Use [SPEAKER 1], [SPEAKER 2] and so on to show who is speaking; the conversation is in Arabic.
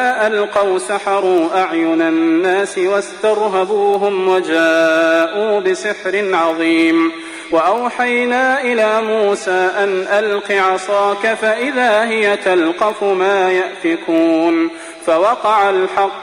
[SPEAKER 1] ألقوا سحروا أعين الناس واسترهبوهم وجاءوا بسحر عظيم وأوحينا إلى موسى أن ألق عصاك فإذا هي تلقف ما يأفكون فوقع الحق